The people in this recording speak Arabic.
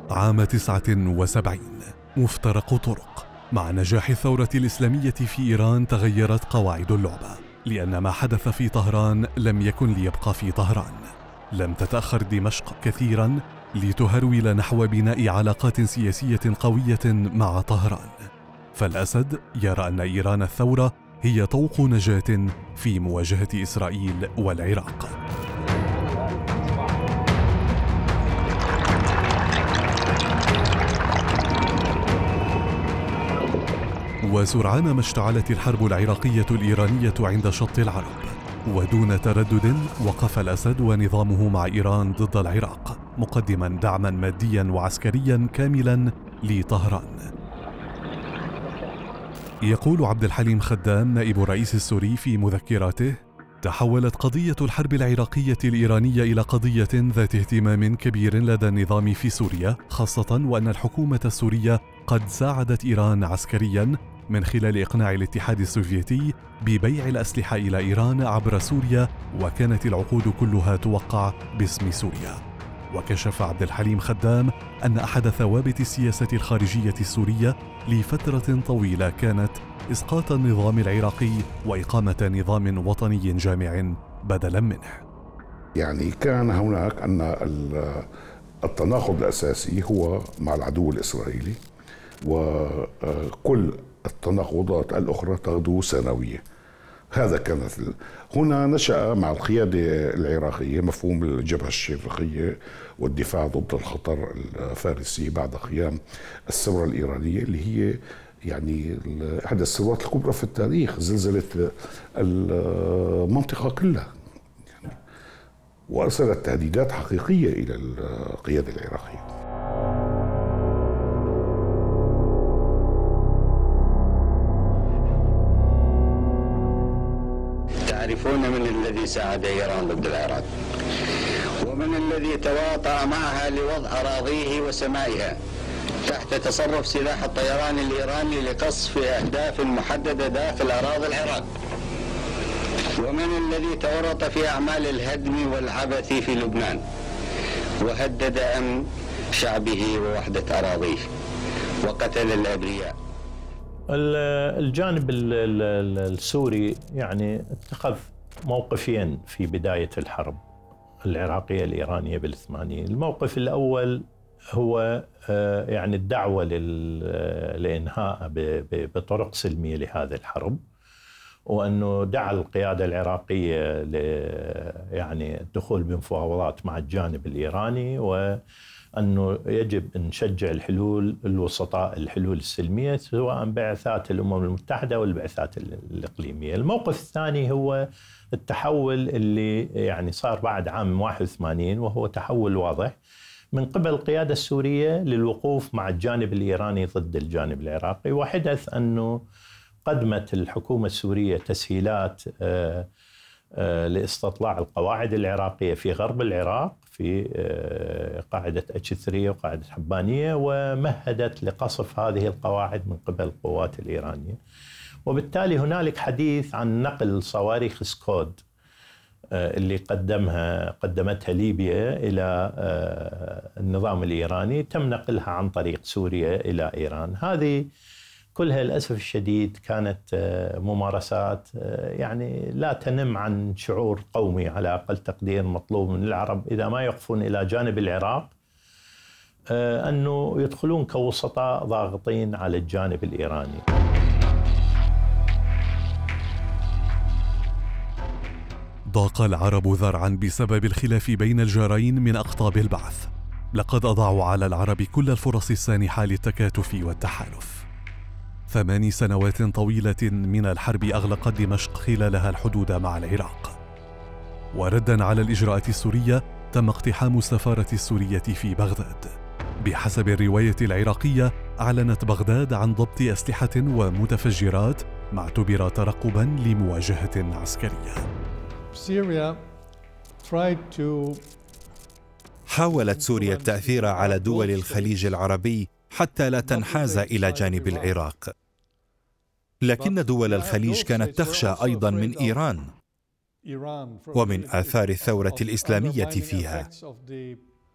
عام 79 مفترق طرق. مع نجاح الثورة الإسلامية في إيران تغيرت قواعد اللعبة، لأن ما حدث في طهران لم يكن ليبقى في طهران. لم تتأخر دمشق كثيرا لتهرول نحو بناء علاقات سياسية قوية مع طهران. فالأسد يرى أن إيران الثورة هي طوق نجاة في مواجهة إسرائيل والعراق. وسرعان ما اشتعلت الحرب العراقية الإيرانية عند شط العرب، ودون تردد وقف الأسد ونظامه مع إيران ضد العراق، مقدما دعما ماديا وعسكريا كاملا لطهران. يقول عبد الحليم خدام نائب الرئيس السوري في مذكراته: تحولت قضية الحرب العراقية الإيرانية إلى قضية ذات اهتمام كبير لدى النظام في سوريا، خاصة وأن الحكومة السورية قد ساعدت إيران عسكريا من خلال إقناع الاتحاد السوفيتي ببيع الأسلحة إلى إيران عبر سوريا، وكانت العقود كلها توقع باسم سوريا. وكشف عبد الحليم خدام أن أحد ثوابت السياسة الخارجية السورية لفترة طويلة كانت إسقاط النظام العراقي وإقامة نظام وطني جامع بدلا منه. يعني كان هناك أن التناقض الأساسي هو مع العدو الإسرائيلي، وكل التناقضات الأخرى تغدو ثانوية. هذا كانت هنا نشأ مع القيادة العراقية مفهوم الجبهة الشرقية والدفاع ضد الخطر الفارسي بعد قيام الثورة الإيرانية، اللي هي يعني إحدى الثورات الكبرى في التاريخ، زلزلت المنطقة كلها يعني، وأرسلت تهديدات حقيقية إلى القيادة العراقية. تعرفون من الذي ساعد إيران ضد العراق، ومن الذي تواطأ معها لوضع أراضيه وسمائها تحت تصرف سلاح الطيران الإيراني لقصف أهداف محددة داخل أراضي العراق، ومن الذي تورط في أعمال الهدم والعبث في لبنان وهدد أمن شعبه ووحدة أراضيه وقتل الأبرياء. الجانب السوري يعني اتخذ موقفين في بداية الحرب العراقية الإيرانية بالثمانين. الموقف الأول هو يعني الدعوة لإنهاء بطرق سلمية لهذه الحرب، وأنه دعا القيادة العراقية يعني الدخول بمفاوضات مع الجانب الإيراني، وأنه يجب أن نشجع الحلول الوسطاء، الحلول السلمية، سواء بعثات الأمم المتحدة والبعثات الإقليمية. الموقف الثاني هو التحول اللي يعني صار بعد عام 81، وهو تحول واضح من قبل القيادة السورية للوقوف مع الجانب الإيراني ضد الجانب العراقي. وحدث أنه قدمت الحكومة السورية تسهيلات لاستطلاع القواعد العراقية في غرب العراق، في قاعدة H3 وقاعدة حبانية، ومهدت لقصف هذه القواعد من قبل القوات الإيرانية. وبالتالي هنالك حديث عن نقل صواريخ سكود اللي قدمتها ليبيا إلى النظام الإيراني، تم نقلها عن طريق سوريا إلى إيران. هذه كلها للأسف الشديد كانت ممارسات يعني لا تنم عن شعور قومي على أقل تقدير. مطلوب من العرب إذا ما يقفون إلى جانب العراق أنه يدخلون كوسطاء ضاغطين على الجانب الإيراني. ضاق العرب ذرعا بسبب الخلاف بين الجارين من أقطاب البعث. لقد أضاعوا على العرب كل الفرص السانحة للتكاتف والتحالف. 8 سنوات طويلة من الحرب أغلقت دمشق خلالها الحدود مع العراق. وردا على الإجراءات السورية تم اقتحام السفارة السورية في بغداد. بحسب الرواية العراقية أعلنت بغداد عن ضبط أسلحة ومتفجرات ما اعتبر ترقبا لمواجهة عسكرية. حاولت سوريا التأثير على دول الخليج العربي حتى لا تنحاز إلى جانب العراق، لكن دول الخليج كانت تخشى أيضا من إيران ومن آثار الثورة الإسلامية فيها.